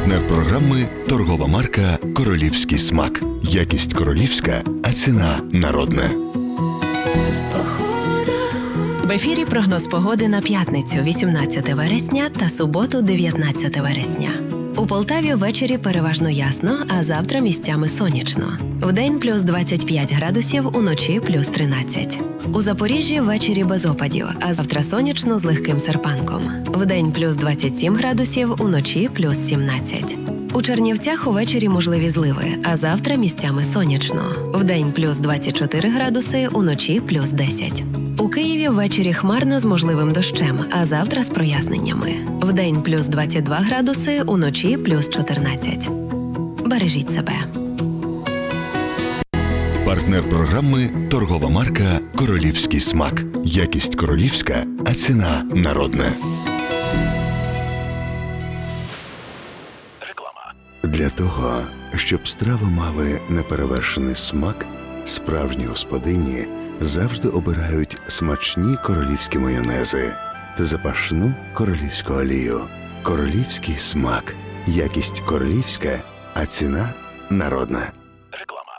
Партнер програми – торгова марка «Королівський смак». Якість королівська, а ціна народна. В ефірі прогноз погоди на п'ятницю, 18 вересня та суботу, 19 вересня. У Полтаві ввечері переважно ясно, а завтра місцями сонячно. Вдень плюс 25 градусів, уночі плюс 13. У Запоріжжі ввечері без опадів, а завтра сонячно з легким серпанком. Вдень плюс 27 градусів, уночі плюс 17. У Чернівцях увечері можливі зливи, а завтра місцями сонячно. Вдень плюс 24 градуси, уночі плюс 10. У Києві ввечері хмарно з можливим дощем, а завтра з проясненнями. Вдень плюс 22 градуси, уночі плюс 14. Бережіть себе. Партнер програми – торгова марка «Королівський смак». Якість королівська, а ціна народна. Для того, щоб страви мали неперевершений смак, справжні господині завжди обирають смачні королівські майонези та запашну королівську олію. Королівський смак. Якість королівська, а ціна народна.